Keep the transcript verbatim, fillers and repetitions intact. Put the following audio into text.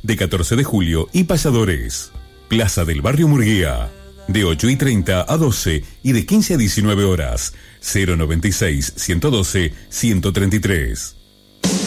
de catorce de julio y Payadores. Plaza del Barrio Murguía, de ocho y treinta a doce y de quince a diecinueve horas. Cero noventa y seis, ciento doce, ciento treinta y tres.